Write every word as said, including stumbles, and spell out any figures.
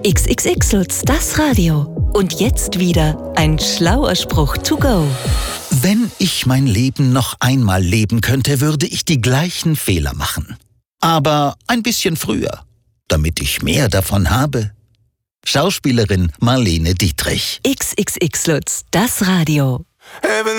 X X X Lutz, das Radio. Und jetzt wieder ein schlauer Spruch to go. Wenn ich mein Leben noch einmal leben könnte, würde ich die gleichen Fehler machen. Aber ein bisschen früher, damit ich mehr davon habe. Schauspielerin Marlene Dietrich. X X X Lutz, das Radio.